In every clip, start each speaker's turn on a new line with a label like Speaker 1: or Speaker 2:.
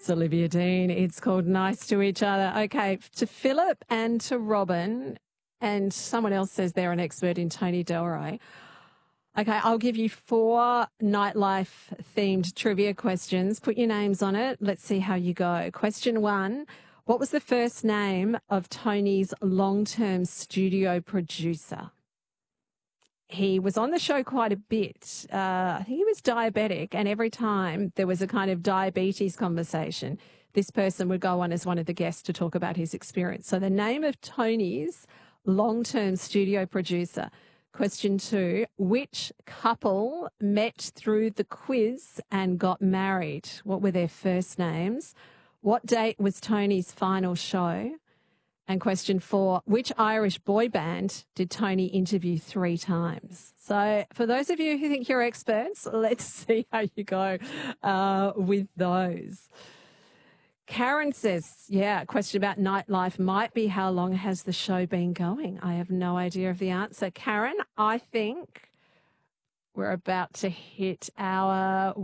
Speaker 1: It's Olivia Dean. It's called Nice to Each Other. Okay, to Philip and to Robin, and someone else says they're an expert in Tony Delroy. Okay, I'll give you 4 nightlife-themed trivia questions. Put your names on it. Let's see how you go. Question 1, what was the first name of Tony's long-term studio producer? He was on the show quite a bit. I think he was diabetic, and every time there was a kind of diabetes conversation, this person would go on as one of the guests to talk about his experience. So the name of Tony's long-term studio producer. Question 2, which couple met through the quiz and got married? What were their first names? What date was Tony's final show? And question 4, which Irish boy band did Tony interview 3 times? So for those of you who think you're experts, let's see how you go with those. Karen says, a question about nightlife might be how long has the show been going? I have no idea of the answer. Karen, I think we're about to hit our,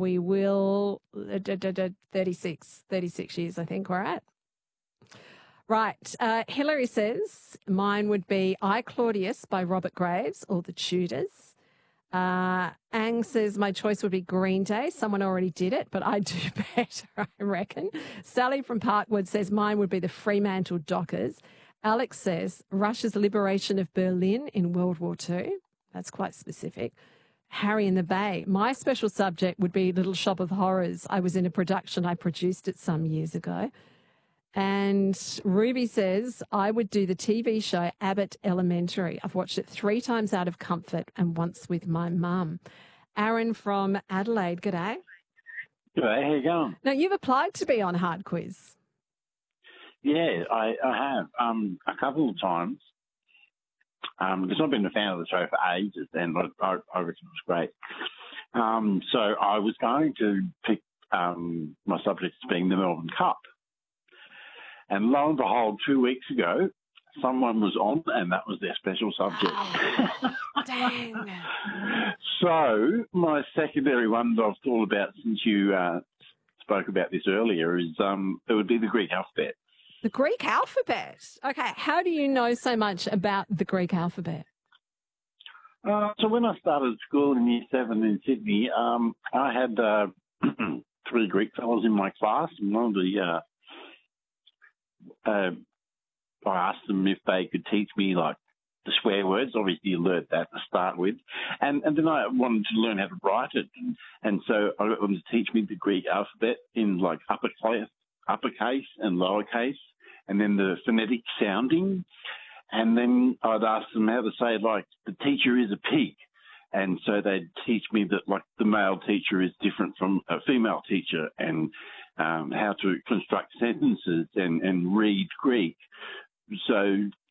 Speaker 1: 36 years I think we're at. Right. Hillary says, mine would be I, Claudius by Robert Graves or The Tudors. Ang says, my choice would be Green Day. Someone already did it, but I do better, I reckon. Sally from Parkwood says, mine would be the Fremantle Dockers. Alex says, Russia's liberation of Berlin in World War II. That's quite specific. Harry in the Bay. My special subject would be Little Shop of Horrors. I was in a production. I produced it some years ago. And Ruby says, I would do the TV show Abbott Elementary. I've watched it 3 times out of comfort and once with my mum. Aaron from Adelaide, g'day.
Speaker 2: G'day, how you going?
Speaker 1: Now, you've applied to be on Hard Quiz.
Speaker 2: Yeah, I have a couple of times. Because I've been a fan of the show for ages, and I reckon it was great. So I was going to pick my subject as being the Melbourne Cup. And lo and behold, 2 weeks ago, someone was on, and that was their special subject.
Speaker 1: Oh, dang.
Speaker 2: So my secondary one that I've thought about since you spoke about this earlier is it would be the Greek alphabet.
Speaker 1: The Greek alphabet? Okay, how do you know so much about the Greek alphabet?
Speaker 2: So when I started school in Year 7 in Sydney, I had 3 Greek fellows in my class, and one of the I asked them if they could teach me, like, the swear words. Obviously, you learned that to start with. And then I wanted to learn how to write it. And so I got them to teach me the Greek alphabet in, like, uppercase and lowercase, and then the phonetic sounding. And then I'd ask them how to say, like, the teacher is a pig. And so they'd teach me that, like, the male teacher is different from a female teacher, and how to construct sentences and read Greek. So